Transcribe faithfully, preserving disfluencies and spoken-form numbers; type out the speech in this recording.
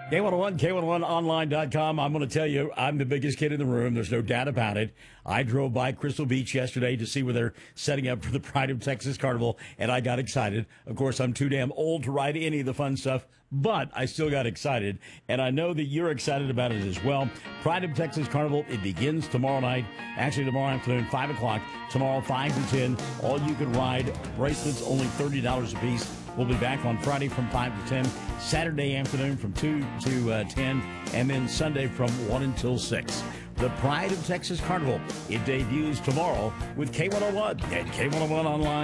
K one oh one, K one oh one online dot com. I'm going to tell you, I'm the biggest kid in the room. There's no doubt about it. I drove by Crystal Beach yesterday to see where they're setting up for the Pride of Texas Carnival, and I got excited. Of course, I'm too damn old to ride any of the fun stuff, but I still got excited, and I know that you're excited about it as well. Pride of Texas Carnival, it begins tomorrow night. Actually, tomorrow afternoon, five o'clock. Tomorrow, five to ten. All you can ride. Bracelets, only thirty dollars a piece. We'll be back on Friday from five to ten, Saturday afternoon from two to uh, ten, and then Sunday from one until six. The Pride of Texas Carnival. It debuts tomorrow with K one oh one and K one oh one Online.